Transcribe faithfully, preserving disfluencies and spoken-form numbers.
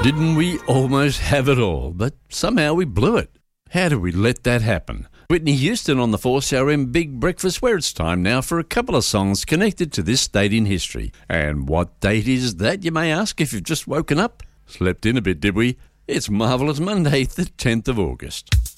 Didn't we almost have it all, but somehow we blew it? How did we let that happen? Whitney Houston on the four C R M Big Breakfast, where it's time now for a couple of songs connected to this date in history. And what date is that, you may ask, if you've just woken up? Slept in a bit, did we? It's Marvellous Monday, the tenth of August.